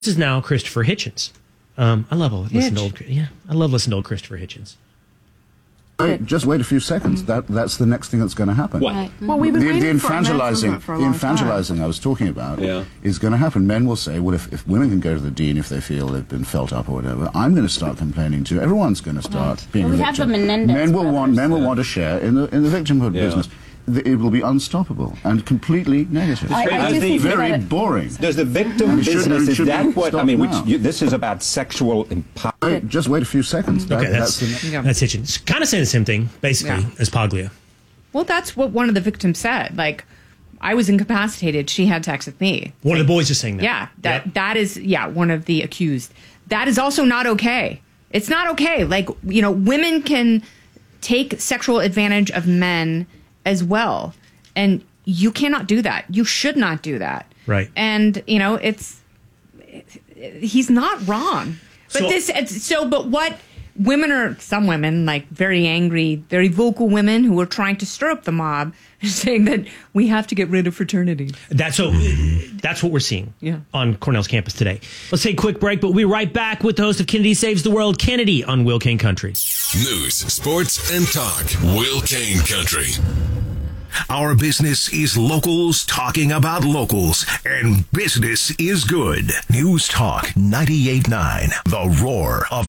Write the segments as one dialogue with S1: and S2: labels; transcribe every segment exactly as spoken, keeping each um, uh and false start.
S1: This is now Christopher Hitchens. Um, I love listening to old. Yeah, I love listening to old Christopher Hitchens.
S2: Wait, just wait a few seconds. That that's the next thing that's going to happen.
S3: What?
S4: Right. Well, we've been
S2: the, the
S4: waiting for a
S2: infantilizing,
S4: for a
S2: the
S4: long
S2: infantilizing
S4: time.
S2: I was talking about
S3: Yeah.
S2: is going to happen. Men will say, "Well, if, if women can go to the dean if they feel they've been felt up or whatever, I'm going to start complaining too. Everyone's going to start
S4: Right.
S2: being
S4: Well,
S2: a
S4: we have
S2: victim.
S4: the Menendez
S2: men will want
S4: brothers.
S2: men will want to share in the in the victimhood
S3: Yeah.
S2: business. The- It will be unstoppable and completely negative.
S4: I- I
S3: Does
S4: do
S3: the-
S4: think
S2: Very
S4: that it-
S2: boring.
S3: Does the victim
S2: And it should-
S3: business,
S2: and it
S3: is
S2: should
S3: that what, I
S2: stop
S3: mean, which
S2: now.
S3: you, this is about sexual empowerment.
S2: Wait, just wait a few seconds. That,
S1: Okay, that's
S2: that's the,
S5: Yeah.
S1: that's Hitchens. Kind of saying the same thing, basically,
S5: Yeah.
S1: as Paglia.
S5: Well, that's what one of the victims said. Like, I was incapacitated. She had sex with me.
S1: One of the boys is saying that.
S5: Yeah, that
S1: Yep.
S5: that is yeah one of the accused. That is also not okay. It's not okay. Like, you know, women can take sexual advantage of men as well, and you cannot do that. You should not do that.
S1: Right.
S5: And you know, it's he's not wrong. But
S1: So-
S5: this it's, so but what women are some women like very angry, very vocal women who are trying to stir up the mob, saying that we have to get rid of fraternity.
S1: That's so. That's what we're seeing
S5: Yeah.
S1: on Cornell's campus today. Let's take a quick break, but we'll be right back with the host of Kennedy Saves the World, Kennedy, on Will Kane Country.
S6: News, sports, and talk. Will Kane Country.
S7: Our business is locals talking about locals, and business is good. News Talk ninety-eight point nine, the roar of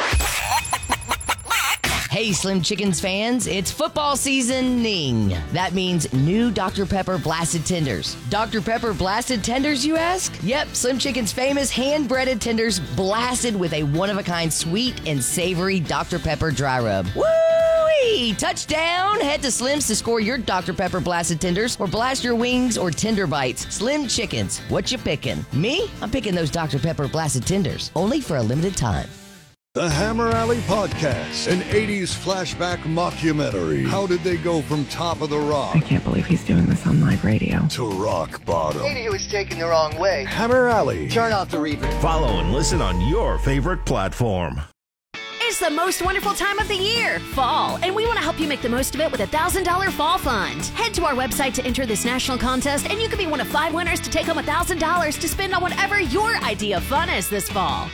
S8: Hey, Slim Chickens fans, it's football seasoning. That means new Doctor Pepper Blasted Tenders. Doctor Pepper Blasted Tenders, you ask? Yep, Slim Chicken's famous hand-breaded tenders blasted with a one-of-a-kind sweet and savory Doctor Pepper dry rub. Woo-wee! Touchdown! Head to Slim's to score your Doctor Pepper Blasted Tenders or blast your wings or tender bites. Slim Chickens, what you picking? Me? I'm picking those Doctor Pepper Blasted Tenders, only for a limited time.
S9: The Hammer Alley Podcast, an eighties flashback mockumentary. How did they go from top of the rock
S4: I can't believe he's doing this on live radio.
S9: to rock bottom?
S10: Maybe he was taken the wrong way.
S9: Hammer Alley.
S10: Turn off the reverb.
S7: Follow and listen on your favorite platform.
S11: It's the most wonderful time of the year, fall, and we want to help you make the most of it with a one thousand dollars fall fund. Head to our website to enter this national contest, and you could be one of five winners to take home one thousand dollars to spend on whatever your idea of fun is this fall.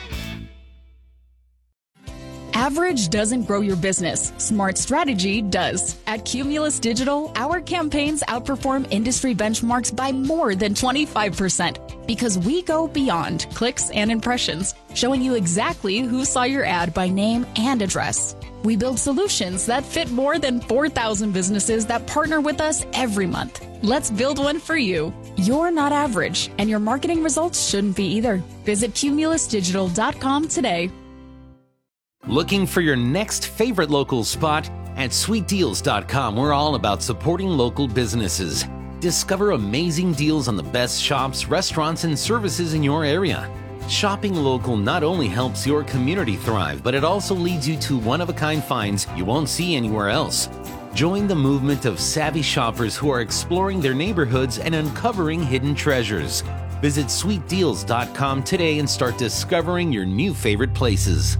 S12: Average doesn't grow your business. Smart strategy does. At Cumulus Digital, our campaigns outperform industry benchmarks by more than twenty-five percent because we go beyond clicks and impressions, showing you exactly who saw your ad by name and address. We build solutions that fit more than four thousand businesses that partner with us every month. Let's build one for you. You're not average, and your marketing results shouldn't be either. Visit cumulus digital dot com today.
S13: Looking for your next favorite local spot? At sweet deals dot com, we're all about supporting local businesses. Discover amazing deals on the best shops, restaurants, and services in your area. Shopping local not only helps your community thrive, but it also leads you to one-of-a-kind finds you won't see anywhere else. Join the movement of savvy shoppers who are exploring their neighborhoods and uncovering hidden treasures. Visit sweet deals dot com today and start discovering your new favorite places.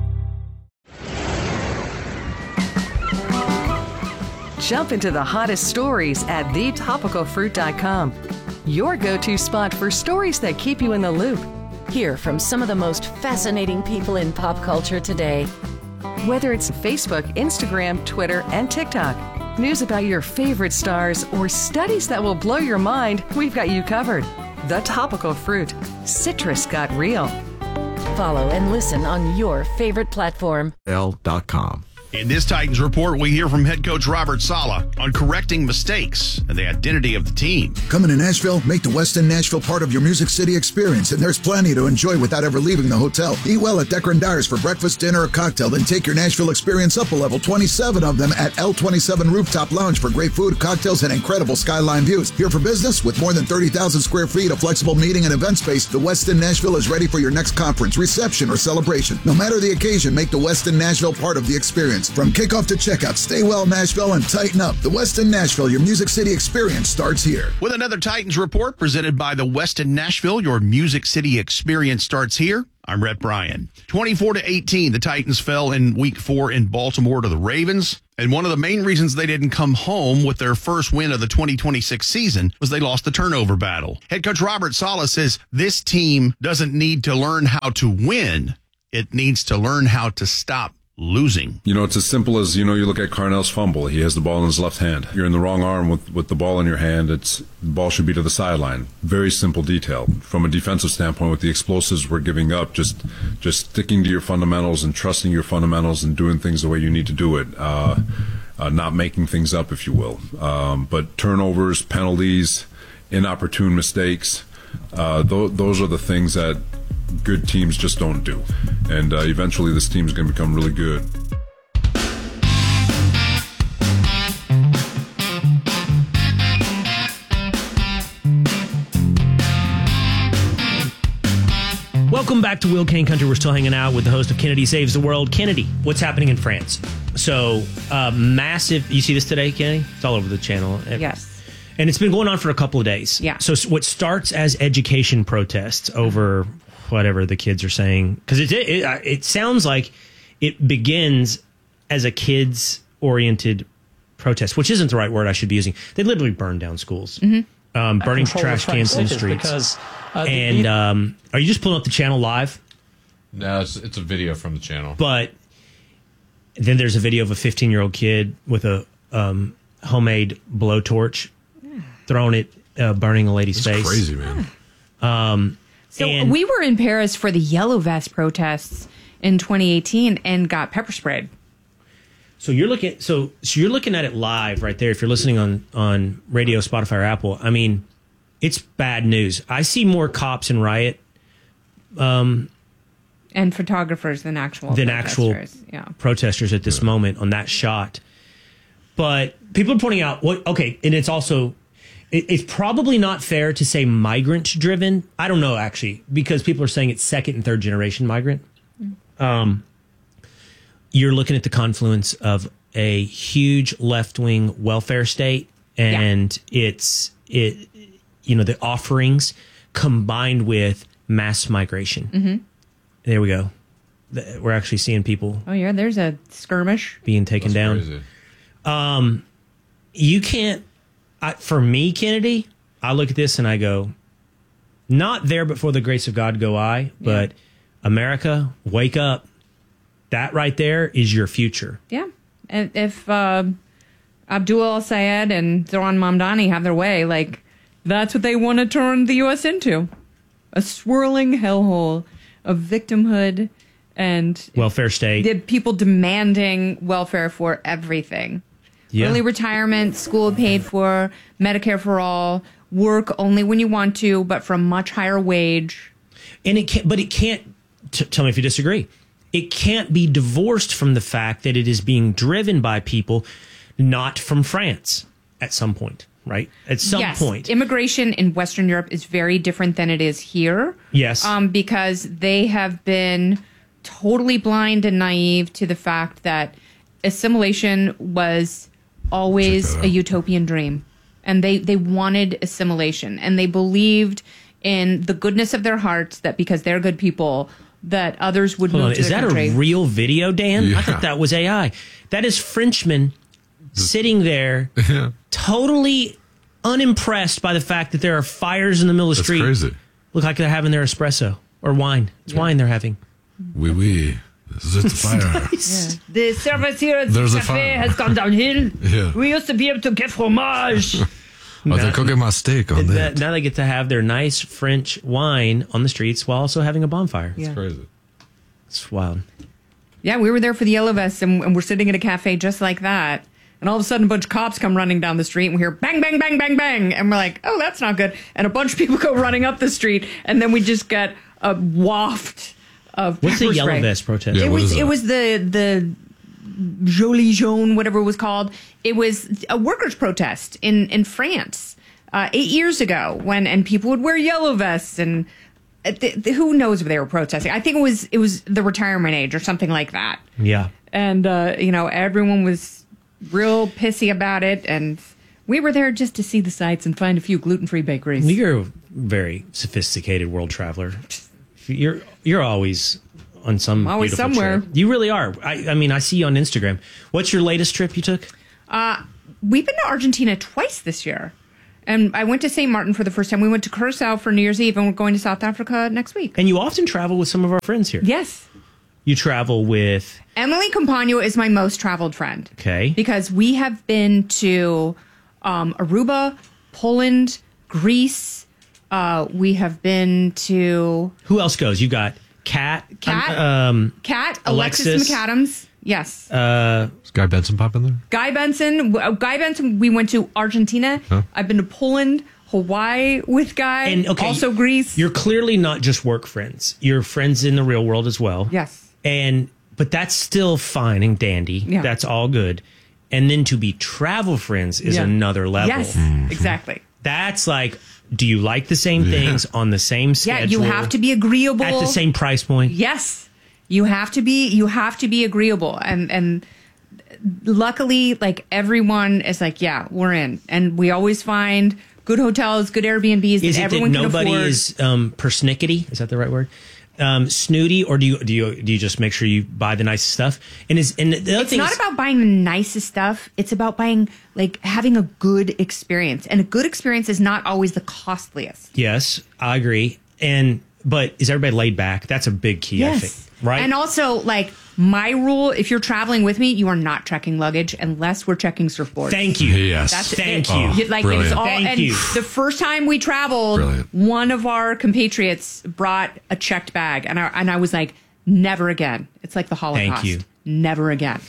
S14: Jump into the hottest stories at the topical fruit dot com. Your go-to spot for stories that keep you in the loop.
S15: Hear from some of the most fascinating people in pop culture today.
S14: Whether it's Facebook, Instagram, Twitter, and TikTok, news about your favorite stars, or studies that will blow your mind, we've got you covered. The Topical Fruit. Citrus got real.
S15: Follow and listen on your favorite platform.
S7: L dot com.
S16: In this Titans report, we hear from head coach Robert Saleh on correcting mistakes and the identity of the team.
S17: Coming to Nashville, make the Westin Nashville part of your Music City experience, and there's plenty to enjoy without ever leaving the hotel. Eat well at Decker and Dyer's for breakfast, dinner, or cocktail, then take your Nashville experience up a level. twenty-seven of them at L twenty-seven Rooftop Lounge for great food, cocktails, and incredible skyline views. Here for business, with more than thirty thousand square feet of flexible meeting and event space, the Westin Nashville is ready for your next conference, reception, or celebration. No matter the occasion, make the Westin Nashville part of the experience. From kickoff to checkout, stay well, Nashville, and tighten up. The Westin Nashville, your Music City experience starts here.
S16: With another Titans report presented by the Westin Nashville, your Music City experience starts here. I'm Rhett Bryan. twenty-four to eighteen, the Titans fell in week four in Baltimore to the Ravens. And one of the main reasons they didn't come home with their first win of the twenty twenty-six season was they lost the turnover battle. Head coach Robert Saleh says this team doesn't need to learn how to win. It needs to learn how to stop losing.
S18: You know, it's as simple as, you know, you look at Carnell's fumble. He has the ball in his left hand. You're in the wrong arm with, with the ball in your hand. It's the ball should be to the sideline. Very simple detail. From a defensive standpoint, with the explosives we're giving up, just just sticking to your fundamentals and trusting your fundamentals and doing things the way you need to do it. Uh, uh, not making things up, if you will. Um, but turnovers, penalties, inopportune mistakes, uh, th- those are the things that good teams just don't do. And uh, eventually this team is going to become really good.
S1: Welcome back to Will Kane Country. We're still hanging out with the host of Kennedy Saves the World. Kennedy, what's happening in France? So, uh, massive... You see this today, Kennedy? It's all over the channel.
S5: Yes.
S1: And it's been going on for a couple of days.
S5: Yeah.
S1: So what starts as education protests over whatever the kids are saying, because it, it it sounds like it begins as a kids-oriented protest, which isn't the right word I should be using. They literally burn down schools,
S5: Mm-hmm.
S1: um, burning trash cans in the streets.
S19: Because, uh, the-
S1: and um, are you just pulling up the channel live?
S19: No, it's, it's a video from the channel.
S1: But then there's a video of a fifteen-year-old kid with a um, homemade blowtorch, throwing it, uh, burning a lady's
S19: That's
S1: face.
S19: crazy, man.
S1: Um,
S5: So
S1: and
S5: we were in Paris for the Yellow Vest protests in twenty eighteen and got pepper sprayed.
S1: So you're looking, so so you're looking at it live right there. If you're listening on on radio, Spotify, or Apple, I mean, it's bad news. I see more cops in riot, um,
S5: And photographers than actual
S1: than actual
S5: protesters. Yeah.
S1: protesters at this moment on that shot. But people are pointing out what okay, and it's also it, it's probably not fair to say migrant driven. I don't know actually, because people are saying it's second and third generation migrant. Um, you're looking at the confluence of a huge left wing welfare state and yeah. it's it you know the offerings combined with mass migration.
S5: Mm-hmm.
S1: There we go. We're actually seeing people.
S5: Oh yeah, there's a skirmish
S1: being taken
S19: That's
S1: down.
S19: Crazy.
S1: Um, you can't. I, for me, Kennedy, I look at this and I go, not there, but for the grace of God go I. But yeah. America, wake up! That right there is your future.
S5: Yeah, and if uh, Abdul al-Sayed and Zoran Mamdani have their way, like that's what they want to turn the U S into, a swirling hellhole of victimhood and
S1: welfare state.
S5: The people demanding welfare for everything. Yeah. Early retirement, school paid for, Medicare for all, work only when you want to, but for a much higher wage.
S1: And it can't, but it can't, t- tell me if you disagree, it can't be divorced from the fact that it is being driven by people not from France at some point, right? At some
S5: yes.
S1: point.
S5: Immigration in Western Europe is very different than it is here.
S1: Yes.
S5: Um, because they have been totally blind and naive to the fact that assimilation was always a utopian dream. And they, they wanted assimilation. And they believed in the goodness of their hearts that because they're good people, that others would
S1: Hold
S5: move
S1: on,
S5: to
S1: is
S5: the
S1: that
S5: country.
S1: a real video, Dan?
S19: Yeah.
S1: I thought that was A I. That is Frenchmen sitting there totally unimpressed by the fact that there are fires in the middle of the
S19: That's
S1: street.
S19: crazy.
S1: Look like they're having their espresso or wine. It's
S5: Yeah.
S1: wine they're having.
S19: Oui, oui. There's a fire.
S5: Yeah. The service here at
S19: There's
S5: the
S19: a
S5: cafe
S19: fire.
S5: has gone downhill.
S19: Yeah.
S5: We used to be able to get fromage.
S19: Oh, they're cooking my steak on that.
S1: Now they get to have their nice French wine on the streets while also having a bonfire.
S5: Yeah.
S19: It's crazy.
S1: It's wild.
S5: Yeah, we were there for the Yellow Vests, and, and we're sitting at a cafe just like that. And all of a sudden, a bunch of cops come running down the street, and we hear bang, bang, bang, bang, bang. And we're like, oh, that's not good. And a bunch of people go running up the street, and then we just get a waft of
S1: What's the
S5: pepper
S1: Yellow
S5: spray.
S1: Vest protest?
S19: Yeah,
S5: it
S19: what
S5: was
S19: is
S5: it
S19: that?
S5: was the the Jolie Jaune, whatever it was called. It was a workers' protest in in France uh, eight years ago, when and people would wear yellow vests and. uh, The, the, who knows if they were protesting? I think it was it was the retirement age or something like that.
S1: Yeah.
S5: And uh, you know, everyone was real pissy about it, and we were there just to see the sights and find a few gluten-free bakeries.
S1: You're a very sophisticated world traveler. You're you're always on some
S5: I'm always
S1: beautiful
S5: somewhere.
S1: trip. You really are. I, I mean, I see you on Instagram. What's your latest trip you took?
S5: Uh, we've been to Argentina twice this year. And I went to Saint Martin for the first time. We went to Curacao for New Year's Eve, and we're going to South Africa next week.
S1: And you often travel with some of our friends here.
S5: Yes.
S1: You travel with...
S5: Emily Campagno is my most traveled friend.
S1: Okay.
S5: Because we have been to um, Aruba, Poland, Greece. Uh, we have been to...
S1: Who else goes? You got Kat.
S5: Kat.
S1: Um,
S5: Kat. Alexis,
S1: Alexis
S5: McAdams. Yes.
S1: Uh,
S19: Is Guy Benson pop in there?
S5: Guy Benson. uh, Guy Benson, we went to Argentina.
S19: Huh?
S5: I've been to Poland, Hawaii with Guy.
S1: and okay,
S5: also Greece.
S1: You're clearly not just work friends. You're friends in the real world as well.
S5: Yes.
S1: And but that's still fine and dandy.
S5: Yeah.
S1: That's all good. And then to be travel friends is
S5: Yeah.
S1: another level.
S5: Yes, exactly.
S1: That's like, do you like the same things on the same schedule?
S5: Yeah, you have to be agreeable.
S1: At the same price point.
S5: Yes. You have to be you have to be agreeable. And and luckily, like, everyone is like, yeah, we're in. And we always find good hotels, good Airbnbs
S1: Is
S5: that
S1: it
S5: everyone
S1: that
S5: can
S1: nobody
S5: afford.
S1: is um, persnickety? Is that the right word? Um, snooty, or do you do you do you just make sure you buy the nice stuff? And is and the other
S5: It's
S1: thing
S5: not
S1: is,
S5: about buying the nicest stuff. It's about buying, like, having a good experience. And a good experience is not always the costliest.
S1: yes, I agree. And but is everybody laid back? That's a big key, I think. Right?
S5: And also, like, my rule, if you're traveling with me, you are not checking luggage unless we're checking surfboards.
S1: Thank you.
S19: Yes.
S5: That's
S1: Thank
S5: it.
S1: you.
S5: You- Like,
S19: brilliant.
S5: it's all,
S1: Thank
S5: and
S1: you.
S5: the first time we traveled,
S19: Brilliant.
S5: one of our compatriots brought a checked bag, and I, and I was like, never again. It's like the Holocaust.
S1: you.
S5: Never again.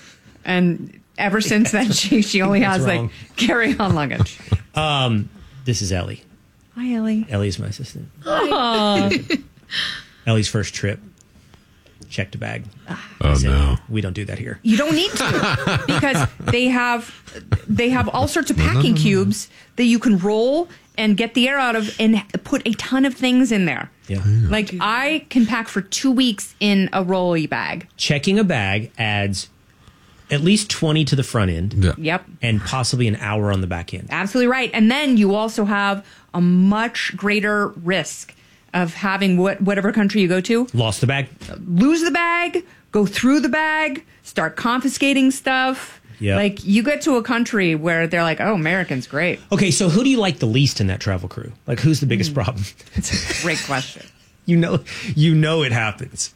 S5: And ever since then, she, she only
S1: That's
S5: has,
S1: wrong.
S5: like, carry-on luggage.
S1: um, this is Ellie.
S5: Hi, Ellie.
S1: Ellie's my assistant.
S5: Aw.
S1: Ellie's first trip. Checked a bag.
S19: Oh,
S1: Said,
S19: no.
S1: We don't do that here.
S5: You don't need to because they have they have all sorts of packing cubes that you can roll and get the air out of and put a ton of things in there.
S1: Yeah.
S5: Like, I can pack for two weeks in a rolly bag.
S1: Checking a bag adds at least twenty to the front end.
S19: Yeah.
S5: Yep.
S1: And possibly an hour on the back end.
S5: Absolutely right. And then you also have a much greater risk of having what, whatever country you go to,
S1: Lost the bag.
S5: lose the bag, go through the bag, start confiscating stuff.
S1: Yep.
S5: Like, you get to a country where they're like, oh, Americans, great.
S1: Okay, so who do you like the least in that travel crew? Like, who's the biggest problem?
S5: It's a great question.
S1: You know, you know it happens.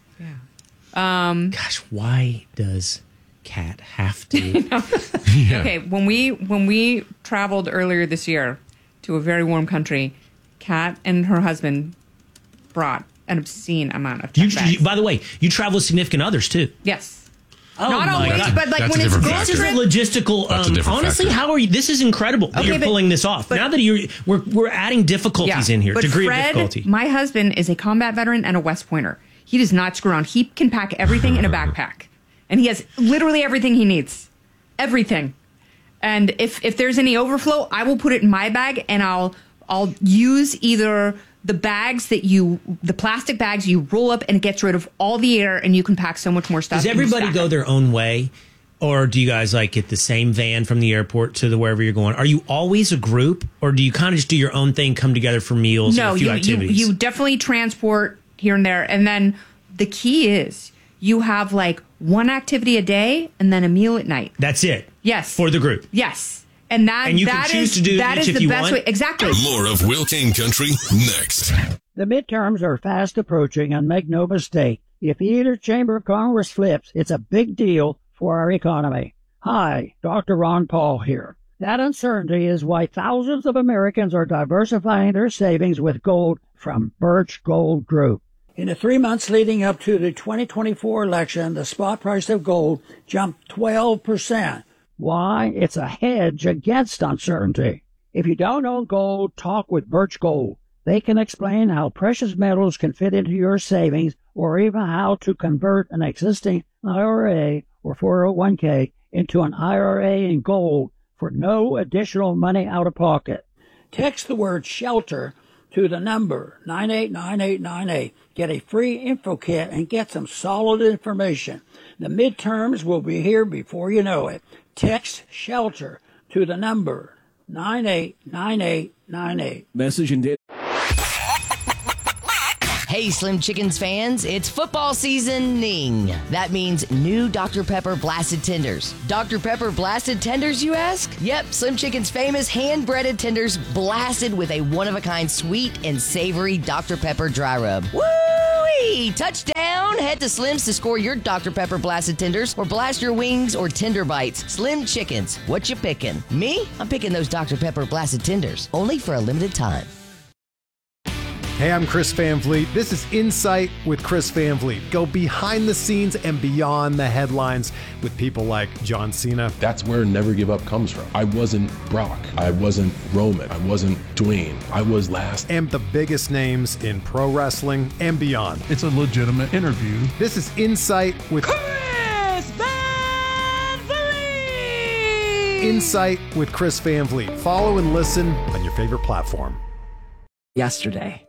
S5: Um,
S1: Gosh, why does Kat have to?
S19: Yeah.
S5: Okay, when we when we traveled earlier this year to a very warm country, Kat and her husband brought an obscene amount of
S1: You,
S5: check bags.
S1: you, by the way, you travel with significant others too.
S5: Yes.
S1: Oh
S5: Not
S1: my
S5: always,
S1: God.
S5: but like
S19: That's
S5: when
S19: a
S5: it's
S19: different
S5: girls'
S19: factor.
S1: This
S5: trip.
S1: is logistical.
S19: That's a
S1: Um,
S19: different
S1: honestly,
S19: factor.
S1: how are you? This is incredible that
S5: Okay,
S1: you're
S5: but-
S1: pulling this off.
S5: but-
S1: now that you're, we're we're adding difficulties in here,
S5: But
S1: degree
S5: Fred,
S1: of difficulty.
S5: my husband, is a combat veteran and a West Pointer. He does not screw around. He can pack everything in a backpack, and he has literally everything he needs, everything. And if if there's any overflow, I will put it in my bag, and I'll I'll use either the bags that you, the plastic bags you roll up, and it gets rid of all the air, and you can pack so much more stuff.
S1: Does
S5: and
S1: everybody
S5: stack
S1: go
S5: it.
S1: their own way? Or do you guys like get the same van from the airport to the wherever you're going? Are you always a group, or do you kind of just do your own thing, come together for meals
S5: No,
S1: and a few
S5: you, you
S1: activities?
S5: you definitely transport here and there, and then the key is you have like one activity a day and then a meal at night.
S1: That's it.
S5: Yes,
S1: For the group.
S5: yes, and that
S1: And you can
S5: that
S1: choose
S5: is-
S1: to do
S5: that
S1: each
S5: is
S1: if
S5: the
S1: you
S5: best
S1: want?
S5: way. Exactly.
S6: More of Will Kane Country next.
S20: The midterms are fast approaching, and make no mistake, if either chamber of Congress flips, it's a big deal for our economy. Hi, Doctor Ron Paul here. That uncertainty is why thousands of Americans are diversifying their savings with gold from Birch Gold Group. In the three months leading up to the twenty twenty-four election, the spot price of gold jumped twelve percent. Why? It's a hedge against uncertainty. If you don't own gold, talk with Birch Gold. They can explain how precious metals can fit into your savings, or even how to convert an existing I R A or four oh one k into an I R A in gold for no additional money out of pocket. Text the word SHELTER to the number nine eight nine eight nine eight. Get a free info kit and get some solid information. The midterms will be here before you know it. Text SHELTER to the number nine eight nine eight nine eight.
S21: Message and data.
S8: Hey, Slim Chickens fans, it's football seasoning. That means new Doctor Pepper Blasted Tenders. Doctor Pepper Blasted Tenders, you ask? Yep, Slim Chicken's famous hand-breaded tenders blasted with a one-of-a-kind sweet and savory Doctor Pepper dry rub. Woo-wee! Touchdown! Head to Slim's to score your Doctor Pepper Blasted Tenders or blast your wings or tender bites. Slim Chickens, what you picking? Me? I'm picking those Doctor Pepper Blasted Tenders, only for a limited time.
S21: Hey, I'm Chris Van Vliet. This is Insight with Chris Van Vliet. Go behind the scenes and beyond the headlines with people like John Cena.
S22: That's where Never Give Up comes from. I wasn't Brock. I wasn't Roman. I wasn't Dwayne. I was last.
S21: And the biggest names in pro wrestling and beyond.
S19: It's a legitimate interview.
S21: This is Insight with
S23: Chris Van Vliet.
S21: Insight with Chris Van Vliet. Follow and listen on your favorite platform.
S4: Yesterday.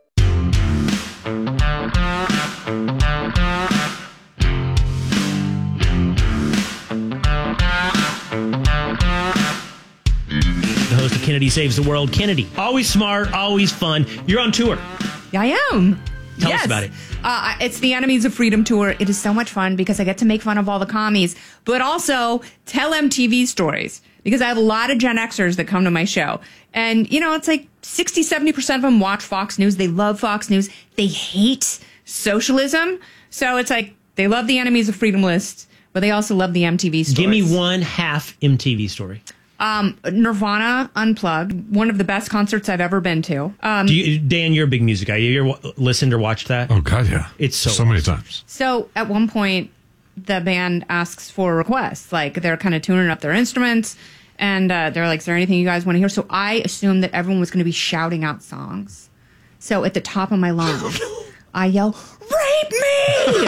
S1: The host of Kennedy Saves the World, Kennedy. Always smart, always fun. You're on tour.
S5: I am.
S1: Tell
S5: yes.
S1: us about it.
S5: Uh, it's the Enemies of Freedom tour. It is so much fun because I get to make fun of all the commies, but also tell M T V stories because I have a lot of Gen Xers that come to my show. And, you know, it's like sixty, seventy percent of them watch Fox News. They love Fox News. They hate socialism. So it's like they love the Enemies of Freedom list, but they also love the M T V stories.
S1: Give me one half M T V story.
S5: Um, Nirvana Unplugged, one of the best concerts I've ever been to. Um,
S1: Do you, Dan, you're a big music guy. You ever listened or watched that?
S19: Oh, God, yeah.
S1: It's so
S19: So many times.
S5: So at one point, the band asks for requests. Like, they're kind of tuning up their instruments, and uh, they're like, is there anything you guys want to hear? So I assumed that everyone was going to be shouting out songs. So at the top of my lungs, I yell, rape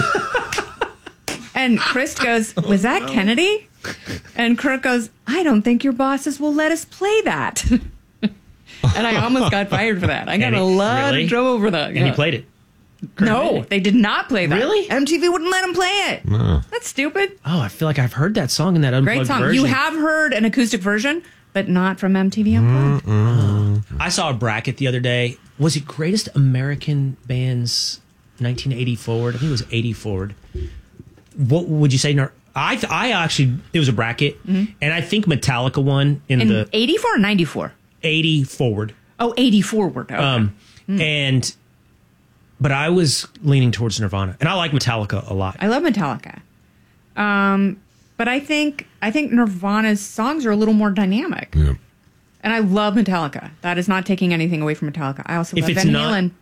S5: me! And Chris goes, was that Kennedy? And Kurt goes, I don't think your bosses will let us play that. And I almost got fired for that. I got
S1: And
S5: a
S1: it-
S5: lot
S1: really?
S5: of trouble for that.
S1: And
S5: yeah.
S1: he played it. Kurt
S5: No,
S1: did it.
S5: they did not play that.
S1: Really?
S5: M T V wouldn't let him play it.
S1: No.
S5: That's stupid.
S1: Oh, I feel like I've heard that song in that unplugged
S5: Great song.
S1: version.
S5: You have heard an acoustic version, but not from M T V Unplugged.
S1: Oh. I saw a bracket the other day. Was it Greatest American Bands nineteen eighty forward? I think it was eighty forward. What would you say? Nar- I th- I actually, it was a bracket,
S5: Mhm.
S1: and I think Metallica won in,
S5: In
S1: the
S5: eighty-four or ninety-four?
S1: eighty forward.
S5: Oh, eighty forward. Okay.
S1: Um, and but I was leaning towards Nirvana, and I like Metallica a lot.
S5: I love Metallica. Um, but I think I think Nirvana's songs are a little more dynamic.
S19: Yeah.
S5: And I love Metallica. That is not taking anything away from Metallica. I also
S1: If
S5: love
S1: it's
S5: Van
S1: not-
S5: Halen.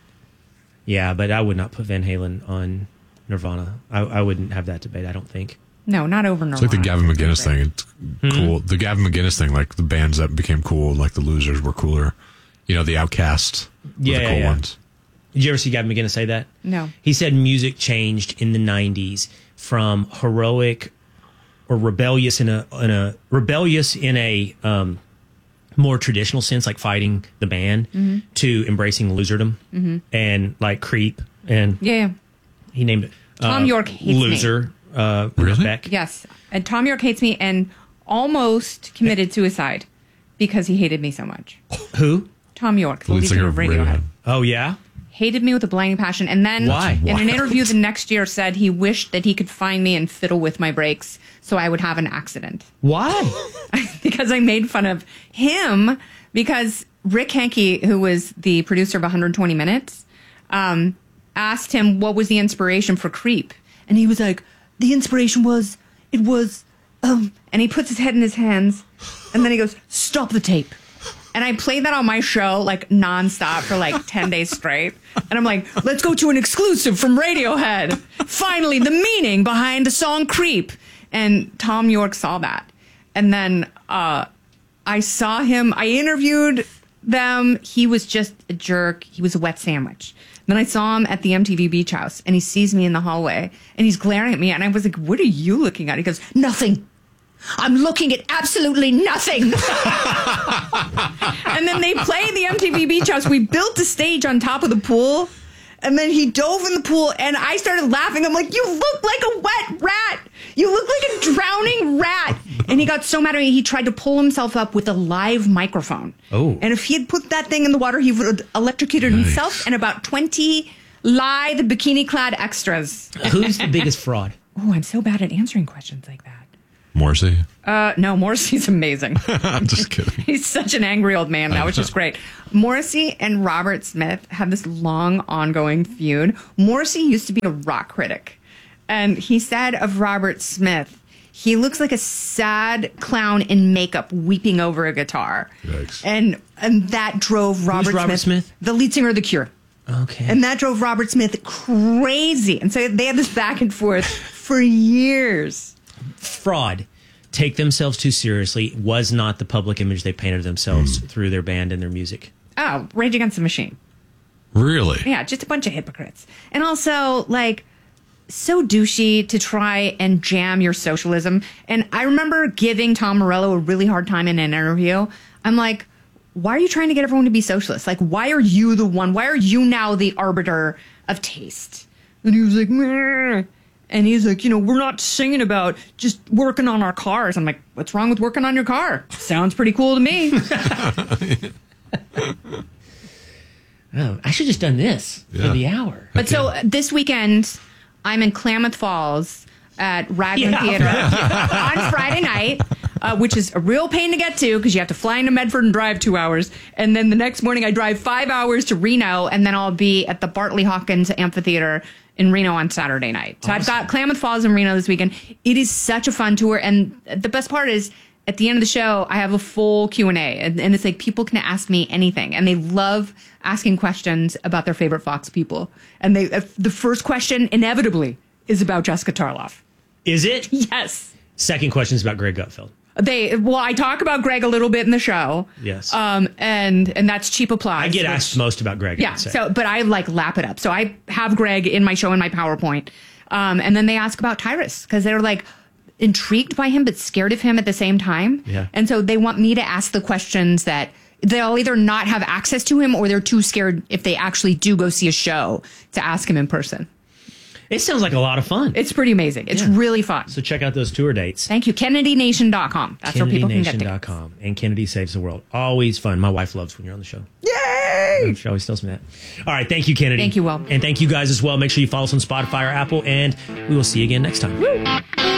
S1: Yeah, but I would not put Van Halen on Nirvana. I, I wouldn't have that debate. I don't think.
S5: No, not over
S19: It's
S5: Nirvana.
S19: like the Gavin McGinnis thing. It's
S1: Hmm?
S19: cool. The Gavin McGinnis thing, like the bands that became cool, like the Losers were cooler. You know, the Outcasts were
S1: Yeah,
S19: the
S1: yeah,
S19: cool
S1: yeah.
S19: ones.
S1: Did you ever see Gavin McGinnis say that?
S5: No.
S1: He said music changed in the nineties from heroic or rebellious in a in a rebellious in a um, more traditional sense, like fighting the band,
S5: Mhm.
S1: to embracing loserdom
S5: Mhm.
S1: and like creep. And
S5: Yeah.
S1: he named it
S5: Tom
S1: uh,
S5: York hates me.
S1: loser. Uh, really? Beck.
S5: Yes. And Tom York hates me and almost committed suicide because he hated me so much.
S1: Who?
S5: Tom York, the lead singer of Radiohead.
S1: Oh yeah.
S5: Hated me with a blinding passion. And then
S1: Why?
S5: in an
S1: Why?
S5: interview the next year said he wished that he could find me and fiddle with my brakes so I would have an accident.
S1: Why?
S5: Because I made fun of him because Rick Henke, who was the producer of one hundred twenty minutes, um, asked him what was the inspiration for Creep. And he was like, the inspiration was, it was, um, and he puts his head in his hands and then he goes, stop the tape. And I played that on my show like nonstop for like ten days straight. And I'm like, let's go to an exclusive from Radiohead. Finally, the meaning behind the song Creep. And Tom York saw that. And then uh, I saw him, I interviewed them. He was just a jerk. He was a wet sandwich. Then I saw him at the M T V Beach House and he sees me in the hallway and he's glaring at me. And I was like, what are you looking at? He goes, nothing. I'm looking at absolutely nothing. And then they play the M T V Beach House. We built a stage on top of the pool. And then he dove in the pool and I started laughing. I'm like, you look like a wet rat. You look like a drowning rat. And he got so mad at me, he tried to pull himself up with a live microphone.
S1: Oh.
S5: And if he had put that thing in the water, he would have electrocuted
S1: Nice.
S5: himself and about twenty lithe bikini-clad extras.
S1: Who's the biggest fraud?
S5: Oh, I'm so bad at answering questions like that.
S19: Morrissey?
S5: Uh, no, Morrissey's amazing.
S19: I'm just kidding.
S5: He's such an angry old man now, which is great. Morrissey and Robert Smith have this long, ongoing feud. Morrissey used to be a rock critic, and he said of Robert Smith, he looks like a sad clown in makeup weeping over a guitar.
S19: Yikes.
S5: And and that drove Robert,
S1: Robert
S5: Smith,
S1: Smith?
S5: the lead singer of The Cure.
S1: Okay.
S5: And that drove Robert Smith crazy. And so they had this back and forth for years.
S1: Fraud. Take themselves too seriously was not the public image they painted themselves through their band and their music.
S5: Oh, Rage Against the Machine.
S19: Really?
S5: Yeah, just a bunch of hypocrites. And also, like, so douchey to try and jam your socialism. And I remember giving Tom Morello a really hard time in an interview. I'm like, why are you trying to get everyone to be socialist? Like, why are you the one? Why are you now the arbiter of taste? And he was like, meh. And he's like, you know, we're not singing about just working on our cars. I'm like, what's wrong with working on your car? Sounds pretty cool to me.
S1: Oh, I should have just done this
S19: Yeah.
S1: for the hour.
S5: But so uh, this weekend, I'm in Klamath Falls at Raglan
S1: Yeah.
S5: Theater on Friday night, uh, which is a real pain to get to because you have to fly into Medford and drive two hours. And then the next morning, I drive five hours to Reno, and then I'll be at the Bartley Hawkins Amphitheater in Reno on Saturday night. So I've got Klamath Falls and Reno this weekend. It is such a fun tour. And the best part is, at the end of the show, I have a full Q and A, and, and it's like people can ask me anything, and they love asking questions about their favorite Fox people. And they, uh, the first question inevitably is about Jessica Tarloff.
S1: Is it?
S5: Yes.
S1: Second question is about Greg Gutfeld.
S5: They well, I talk about Greg a little bit in the show.
S1: Yes.
S5: Um, and and that's cheap applause.
S1: I get
S5: which-
S1: asked most about Greg.
S5: Yeah.
S1: I'd say.
S5: So, but I like lap it up. So I have Greg in my show in my PowerPoint, um, and then they ask about Tyrus because they're like intrigued by him but scared of him at the same time.
S1: Yeah.
S5: And so they want me to ask the questions that they'll either not have access to him or they're too scared if they actually do go see a show to ask him in person.
S1: It sounds like a lot of fun.
S5: It's pretty amazing. It's
S1: Yeah.
S5: really fun.
S1: So check out those tour dates.
S5: Thank you. Kennedy Nation dot com. That's where people can get
S1: Kennedy Nation
S5: tickets.
S1: dot com. And Kennedy Saves the World. Always fun. My wife loves when you're on the show.
S5: Yay!
S1: She always tells me that. All right. Thank you, Kennedy.
S5: Thank you, Will.
S1: And thank you guys as well. Make sure you follow us on Spotify or Apple, and we will see you again next time.
S5: Woo.